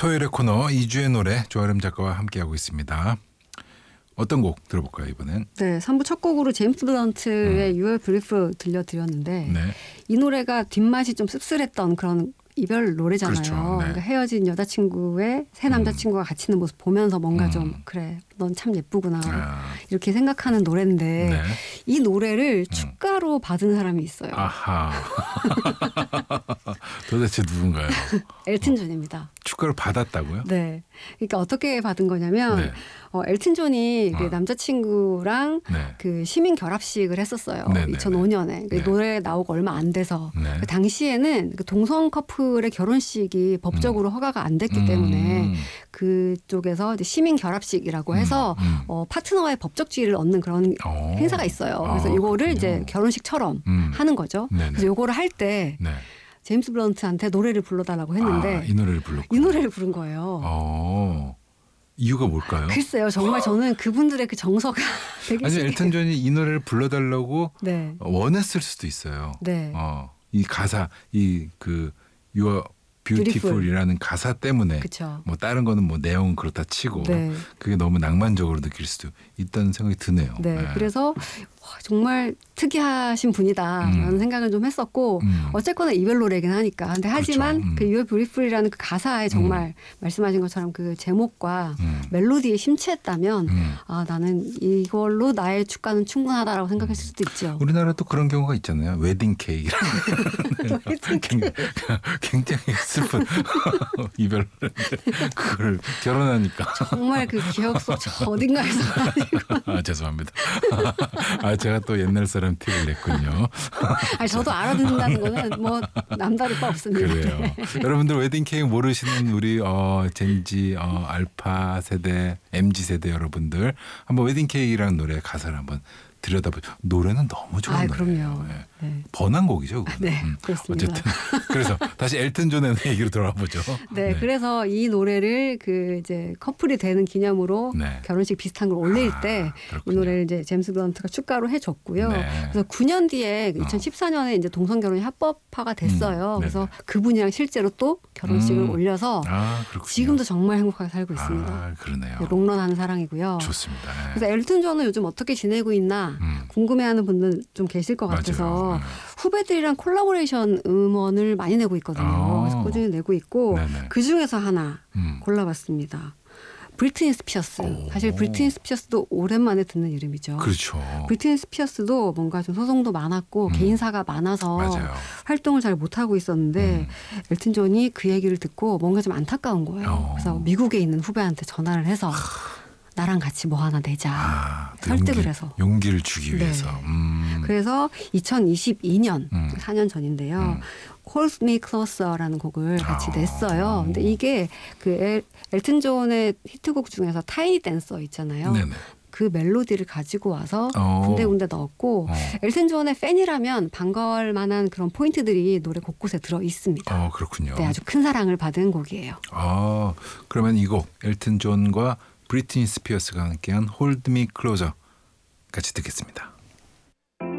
토요일의 코너 2주의 노래 조아름 작가와 함께하고 있습니다. 어떤 곡 들어볼까요 이번엔? 네, 3부 첫 곡으로 제임스 블런트의 You Are Beautiful 들려드렸는데 네. 이 노래가 뒷맛이 좀 씁쓸했던 그런 이별 노래잖아요. 그렇죠. 네. 그러니까 헤어진 여자친구의 새 남자친구가 같이 있는 모습 보면서 뭔가 좀 그래 넌 참 예쁘구나 이렇게 생각하는 노래인데 네. 이 노래를 축가로 받은 사람이 있어요. 아하. 도대체 누군가요? 엘튼 존입니다. 축가를 받았다고요? 네. 그러니까 어떻게 받은 거냐면 네. 엘튼 존이 그 남자친구랑 네. 그 시민 결합식을 했었어요. 네네네. 2005년에 네. 노래 나오고 얼마 안 돼서 네. 그 당시에는 그 동성 커플의 결혼식이 법적으로 허가가 안 됐기 때문에 그쪽에서 이제 시민 결합식이라고 해서 파트너의 법적 지위를 얻는 그런 행사가 있어요. 그래서 이거를 이제 결혼식처럼 하는 거죠. 네네. 그래서 이거를 할 때 네. 제임스 블런트한테 노래를 불러달라고 했는데 이 노래를 불렀고 이 노래를 부른 거예요. 이유가 뭘까요? 글쎄요. 정말 저는 그분들의 그 정서가 되게 아니 엘튼 존이 이 노래를 불러달라고 네. 원했을 수도 있어요. 네. 이 가사 이 그 You are beautiful이라는 가사 때문에 그쵸. 뭐 다른 거는 뭐 내용은 그렇다 치고 네. 그게 너무 낭만적으로 느낄 수도 있다는 생각이 드네요. 네. 그래서 와, 정말 특이하신 분이다라는 생각을 좀 했었고 어쨌거나 이별 노래긴 하니까. 근데 하지만 그렇죠. 그 You Are Beautiful이라는 그 가사에 정말 말씀하신 것처럼 그 제목과 멜로디에 심취했다면 아 나는 이걸로 나의 축가는 충분하다라고 생각했을 수도 있죠. 우리나라도 그런 경우가 있잖아요. 웨딩 케이크. 굉장히 슬픈 이별 그걸 결혼하니까. 정말 그 기억 속 어딘가에서 가지고. 죄송합니다. 제가 또 옛날 사람 티를 냈군요. 저도 알아듣는다는 거는 뭐 남다를 바 없습니다. 그래요. 네. 여러분들 웨딩 케이크 모르시는 우리 젠지 알파 세대, MZ 세대 여러분들 한번 웨딩 케이크라는 노래 가사를 한번 들여다보죠. 노래는 너무 좋은 노래예요. 그럼요. 네. 네. 번안 곡이죠. 그거는. 네, 그렇습니다. 어쨌든 그래서 다시 엘튼 존의 얘기로 돌아와 보죠. 네, 그래서 이 노래를 그 이제 커플이 되는 기념으로 네. 결혼식 비슷한 걸 올릴 때 이 노래를 이제 제임스 블런트가 축가로 해줬고요. 네. 그래서 9년 뒤에 2014년에 이제 동성 결혼이 합법화가 됐어요. 그래서 그분이랑 실제로 또 결혼식을 올려서 지금도 정말 행복하게 살고 있습니다. 그러네요. 롱런하는 사랑이고요. 좋습니다. 네. 그래서 엘튼 존은 요즘 어떻게 지내고 있나 궁금해하는 분들 좀 계실 것 같아서 후배들이랑 콜라보레이션 음원을 많이 내고 있거든요. 그래서 꾸준히 내고 있고 그 중에서 하나 골라봤습니다. 브리트니 스피어스. 사실 브리트니 스피어스도 오랜만에 듣는 이름이죠. 그렇죠. 브리트니 스피어스도 뭔가 좀 소송도 많았고 개인사가 많아서 맞아요. 활동을 잘 못하고 있었는데 엘튼 존이 그 얘기를 듣고 뭔가 좀 안타까운 거예요. 그래서 미국에 있는 후배한테 전화를 해서 나랑 같이 뭐 하나 내자 설득을 해서 용기를 주기 위해서. 그래서 2022년 4년 전인데요. Hold Me Closer라는 곡을 같이 냈어요. 근데 이게 그 엘튼 존의 히트곡 중에서 타이니 댄서 있잖아요. 네네. 그 멜로디를 가지고 와서 군데군데 넣었고 엘튼 존의 팬이라면 반가울 만한 그런 포인트들이 노래 곳곳에 들어 있습니다. 그렇군요. 네, 아주 큰 사랑을 받은 곡이에요. 그러면 이 곡 엘튼 존과 브리트니 스피어스가 함께한 Hold Me Closer 같이 듣겠습니다.